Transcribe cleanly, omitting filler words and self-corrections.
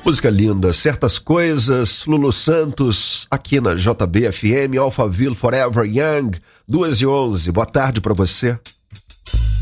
Música linda, Certas Coisas, Lulu Santos, aqui na JBFM, Alphaville Forever Young, 2h11. Boa tarde pra você.